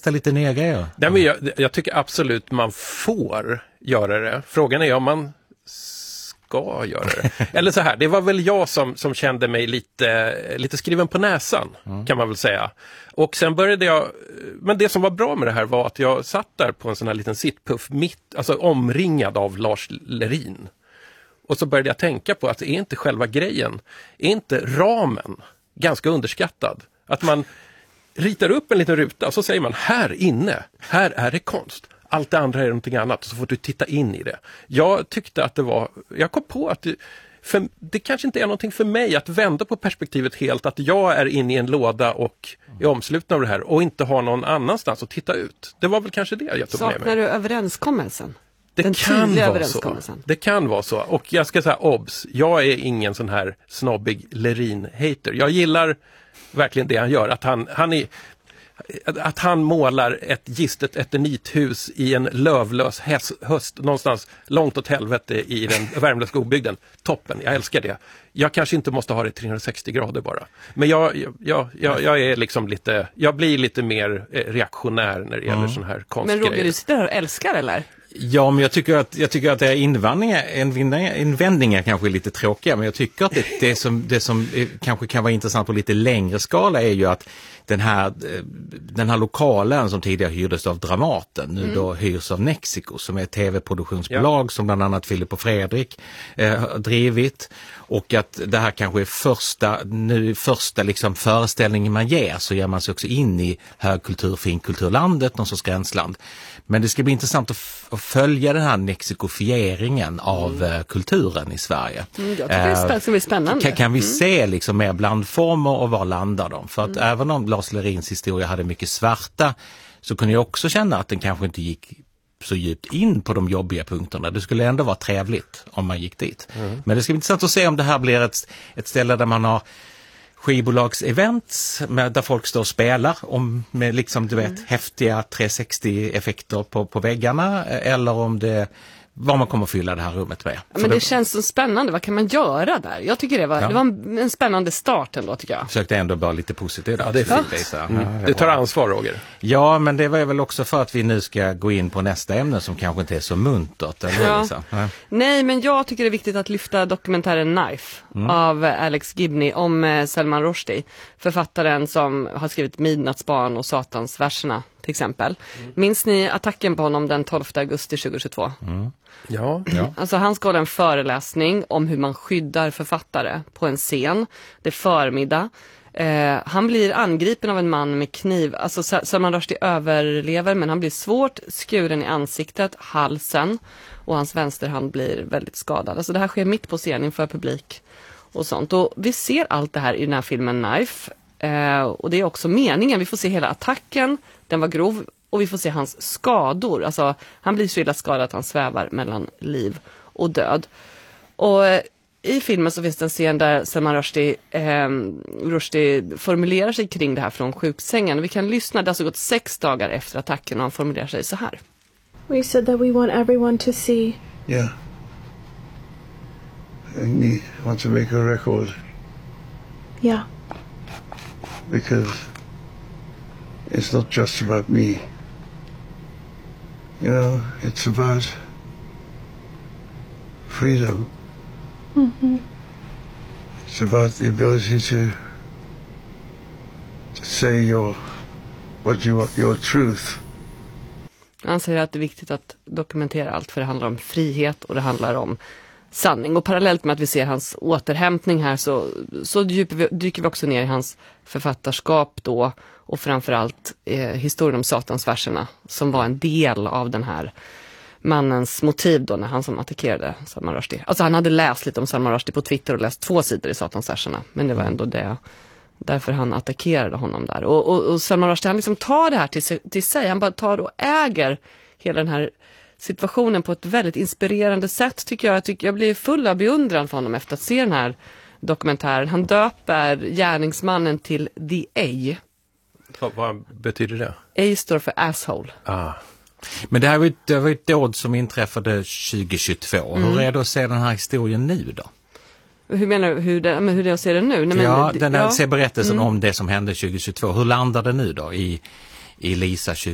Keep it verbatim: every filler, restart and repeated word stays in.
testa lite nya grejer? Nej, men jag, jag tycker absolut man får göra det. Frågan är om man ska göra det. Eller så här, det var väl jag som, som kände mig lite, lite skriven på näsan, mm. kan man väl säga. Och sen började jag, men det som var bra med det här var att jag satt där på en sån här liten sittpuff mitt, alltså omringad av Lars Lerin. Och så började jag tänka på att det är inte själva grejen, är inte ramen ganska underskattad? Att man ritar upp en liten ruta och så säger man, här inne, här är det konst. Allt det andra är någonting annat, så får du titta in i det. Jag tyckte att det var, jag kom på att det, för, det kanske inte är någonting för mig att vända på perspektivet helt, att jag är inne i en låda och är omsluten av det här och inte har någon annanstans att titta ut. Det var väl kanske det jag tog med mig. Saknar du överenskommelsen? Det Den kan vara överenskommelsen. så. Det kan vara så. Och jag ska säga, obs, jag är ingen sån här snobbig Lerin-hater. Jag gillar verkligen det han gör. Att han, han är... Att han målar ett gistet eternithus i en lövlös häst, höst någonstans långt åt helvete i den värmländska obygden. Toppen, jag älskar det. Jag kanske inte måste ha det trehundrasextio grader bara. Men jag, jag, jag, jag är liksom lite, jag blir lite mer reaktionär när det gäller mm. sån här konstgrejer. Men Roger, du sitter här och älskar, eller? Ja, men jag tycker att, jag tycker att det är invändningar, invändningar kanske är lite tråkiga, men jag tycker att det, det, som, det som kanske kan vara intressant på lite längre skala är ju att den här, den här lokalen som tidigare hyrdes av Dramaten nu mm. då hyrs av Nexico, som är ett tv-produktionsbolag ja. som bland annat Filip och Fredrik eh, drivit, och att det här kanske är första, nu, första liksom föreställningen man ger, så ger man sig också in i högkultur, finkulturlandet, någon sorts gränsland. Men det ska bli intressant att, f- att följa den här nexicofieringen av mm. uh, kulturen i Sverige. Mm, jag tycker uh, det ska bli spännande. Kan, kan vi mm. se liksom mer blandformer och var landar de? För att mm. även om Lars Lerins historia hade mycket svarta, så kunde jag också känna att den kanske inte gick så djupt in på de jobbiga punkterna. Det skulle ändå vara trevligt om man gick dit. Mm. Men det ska bli intressant att se om det här blir ett, ett ställe där man har skivbolagsevents med, där folk står och spelar om, med liksom, du vet, mm. häftiga trehundrasextio-effekter på, på väggarna, eller om det vad man kommer fylla det här rummet med. Men det, det känns så spännande. Vad kan man göra där? Jag tycker det var, ja. det var en, en spännande start ändå, tycker jag. Jag försökte ändå bara lite positivt. Ja, det är fint. Ja. Mm. Du tar ansvar, Roger. Ja, men det var väl också för att vi nu ska gå in på nästa ämne som kanske inte är så muntert. Eller ja. liksom. ja. Nej, men jag tycker det är viktigt att lyfta dokumentären Knife mm. av Alex Gibney om eh, Salman Rushdie. Författaren som har skrivit Midnattsbarn och Satans verserna, till exempel. Mm. Minns ni attacken på honom den tolfte augusti tjugohundratjugotvå? Mm. Ja, ja. Alltså han ska hålla en föreläsning om hur man skyddar författare på en scen. Det är förmiddag. Eh, han blir angripen av en man med kniv. Alltså Salman Rushdie överlever, men han blir svårt skuren i ansiktet, halsen, och hans vänsterhand blir väldigt skadad. Alltså det här sker mitt på scenen inför publik och sånt. Och vi ser allt det här i den här filmen Knife. Eh, och det är också meningen. Vi får se hela attacken. Den var grov. Och vi får se hans skador. Alltså, han blir så illa skadad att han svävar mellan liv och död. Och eh, i filmen så finns det en scen där Salman Rushdie, eh, Rushdie formulerar sig kring det här från sjuksängen. Vi kan lyssna, det har alltså gått sex dagar efter attacken, och han formulerar sig så här. We said that we want everyone to see. Yeah. And we want to make a record. Yeah. Because it's not just about me. You know, it's about freedom. Mm-hmm. It's about the ability to, to say your, what you, your truth. Han säger att det är viktigt att dokumentera allt, för det handlar om frihet och det handlar om sanning. Och parallellt med att vi ser hans återhämtning här så, så dyker, vi, dyker vi också ner i hans författarskap då, och framförallt eh, historien om Satansverserna som var en del av den här mannens motiv då när han som attackerade Salman Rushdie. Alltså han hade läst lite om Salman Rushdie på Twitter och läst två sidor i Satansverserna, men det var ändå det, därför han attackerade honom där. Och, och, och Salman Rushdie, han liksom tar det här till, till sig, han bara tar och äger hela den här situationen på ett väldigt inspirerande sätt, tycker jag. Jag, tycker jag blir full av beundran för honom efter att se den här dokumentären. Han döper gärningsmannen till The A. Vad, vad betyder det? A står för asshole. Ah. Men det här var ju, det var ju ett dåd som inträffade tjugohundratjugotvå. Mm. Hur är det att se den här historien nu då? Hur menar du? Hur det, men hur det jag ser det nu? Nej, men, ja, den här ja. ser berättelsen mm. om det som hände tjugohundratjugotvå. Hur landar det nu då i, i Lisa